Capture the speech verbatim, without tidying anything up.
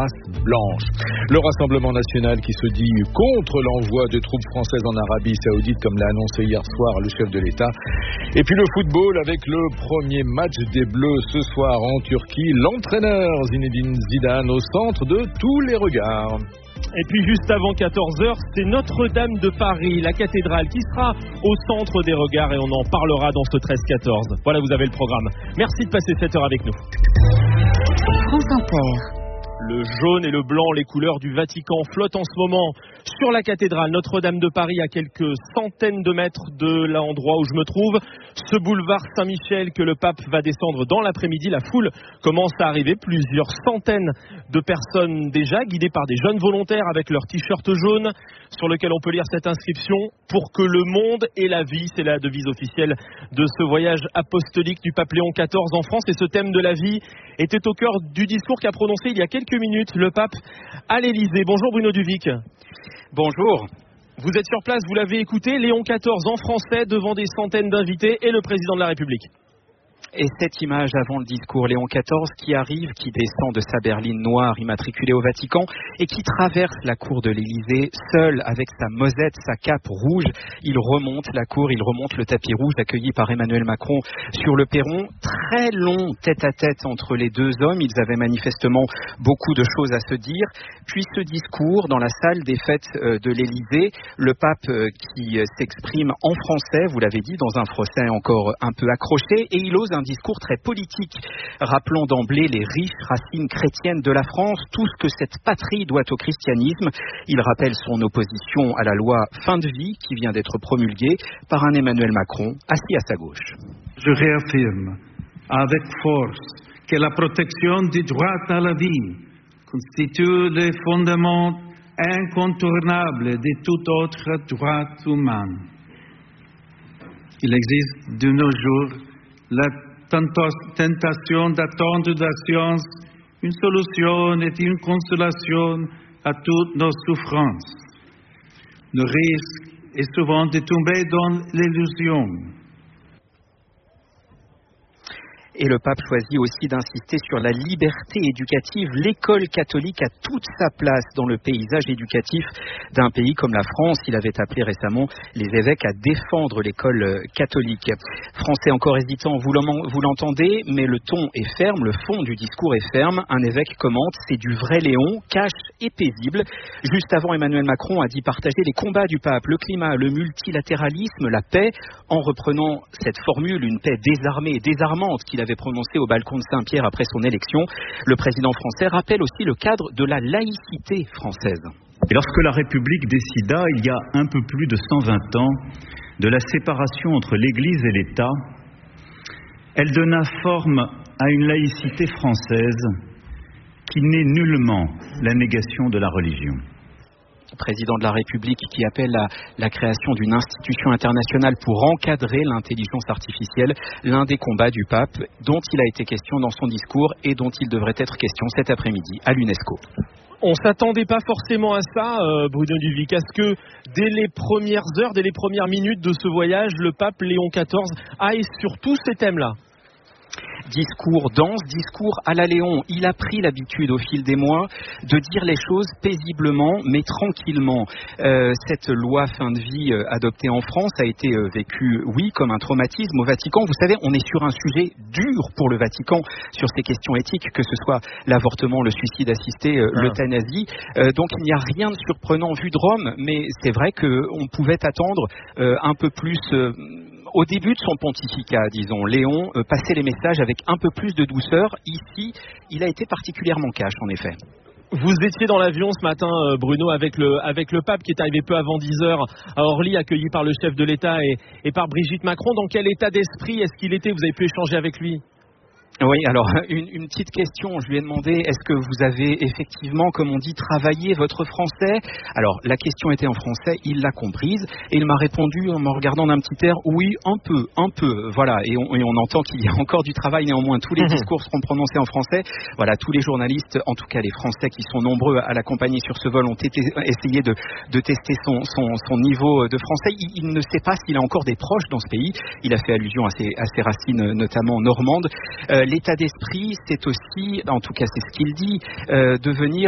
blanche. Le Rassemblement national qui se dit contre l'envoi de troupes françaises en Arabie Saoudite, comme l'a annoncé hier soir le chef de l'État. Et puis le football avec le premier match des Bleus ce soir en Turquie. L'entraîneur Zinedine Zidane au centre de tous les regards. Et puis juste avant quatorze heures, c'est Notre-Dame de Paris, la cathédrale, qui sera au centre des regards et on en parlera dans ce treize quatorze. Voilà, vous avez le programme. Merci de passer cette heure avec nous. France Inter. Le jaune et le blanc, les couleurs du Vatican, flottent en ce moment sur la cathédrale Notre-Dame de Paris, à quelques centaines de mètres de l'endroit où je me trouve. Ce boulevard Saint-Michel que le pape va descendre dans l'après-midi, la foule commence à arriver. Plusieurs centaines de personnes déjà, guidées par des jeunes volontaires avec leur t-shirt jaune, sur lequel on peut lire cette inscription: pour que le monde et la vie. C'est la devise officielle de ce voyage apostolique du pape Léon quatorze en France. Et ce thème de la vie était au cœur du discours qu'a prononcé il y a quelques minutes le pape à l'Élysée. Bonjour Bruno Duvic. Bonjour. Vous êtes sur place, vous l'avez écouté, Léon quatorze en français devant des centaines d'invités et le président de la République. Et cette image avant le discours, Léon quatorze qui arrive, qui descend de sa berline noire immatriculée au Vatican et qui traverse la cour de l'Élysée seul avec sa mosette, sa cape rouge. Il remonte la cour, il remonte le tapis rouge accueilli par Emmanuel Macron sur le perron. Très long tête-à-tête entre les deux hommes. Ils avaient manifestement beaucoup de choses à se dire. Puis ce discours dans la salle des fêtes de l'Élysée, le pape qui s'exprime en français, vous l'avez dit, dans un français encore un peu accroché, et il ose un discours très politique, rappelant d'emblée les riches racines chrétiennes de la France, tout ce que cette patrie doit au christianisme. Il rappelle son opposition à la loi fin de vie qui vient d'être promulguée par un Emmanuel Macron assis à sa gauche. Je réaffirme avec force que la protection du droit à la vie constitue le fondement incontournable de tout autre droit humain. Il existe de nos jours la tentation d'attendre de la science une solution et une consolation à toutes nos souffrances. Le risque est souvent de tomber dans l'illusion. Et le pape choisit aussi d'insister sur la liberté éducative. L'école catholique a toute sa place dans le paysage éducatif d'un pays comme la France. Il avait appelé récemment les évêques à défendre l'école catholique. Français encore hésitant, vous l'entendez, mais le ton est ferme, le fond du discours est ferme. Un évêque commente: c'est du vrai Léon, cash et paisible. Juste avant, Emmanuel Macron a dit partager les combats du pape, le climat, le multilatéralisme, la paix, en reprenant cette formule, une paix désarmée et désarmante qu'il avait prononcé au balcon de Saint-Pierre après son élection. Le président français rappelle aussi le cadre de la laïcité française. Et lorsque la République décida, il y a un peu plus de cent vingt ans, de la séparation entre l'Église et l'État, elle donna forme à une laïcité française qui n'est nullement la négation de la religion. Président de la République qui appelle à la création d'une institution internationale pour encadrer l'intelligence artificielle, l'un des combats du pape dont il a été question dans son discours et dont il devrait être question cet après-midi à l'UNESCO. On ne s'attendait pas forcément à ça, euh, Bruno Duvic. Est-ce que dès les premières heures, dès les premières minutes de ce voyage, le pape Léon quatorze aille sur tous ces thèmes-là ? Discours dense, discours à la Léon. Il a pris l'habitude au fil des mois de dire les choses paisiblement mais tranquillement. Euh, cette loi fin de vie euh, adoptée en France a été euh, vécue, oui, comme un traumatisme au Vatican. Vous savez, on est sur un sujet dur pour le Vatican sur ces questions éthiques, que ce soit l'avortement, le suicide assisté, euh, ah. l'euthanasie. Euh, donc il n'y a rien de surprenant vu de Rome, mais c'est vrai qu'on pouvait attendre euh, un peu plus... Euh, Au début de son pontificat, disons, Léon euh, passait les messages avec un peu plus de douceur. Ici, il a été particulièrement cash, en effet. Vous étiez dans l'avion ce matin, Bruno, avec le, avec le pape qui est arrivé peu avant dix heures à Orly, accueilli par le chef de l'État et, et par Brigitte Macron. Dans quel état d'esprit est-ce qu'il était ? Vous avez pu échanger avec lui ? Oui, alors une, une petite question, je lui ai demandé, est-ce que vous avez effectivement, comme on dit, travaillé votre français ? Alors la question était en français, il l'a comprise et il m'a répondu en me regardant d'un petit air, oui, un peu, un peu, voilà, et on, et on entend qu'il y a encore du travail, néanmoins tous les discours seront prononcés en français. Voilà, tous les journalistes, en tout cas les Français qui sont nombreux à l'accompagner sur ce vol, ont été, essayé de, de tester son, son, son niveau de français. Il, il ne sait pas s'il a encore des proches dans ce pays, il a fait allusion à ses, à ses racines notamment normandes. Euh, L'état d'esprit, c'est aussi, en tout cas c'est ce qu'il dit, euh, devenir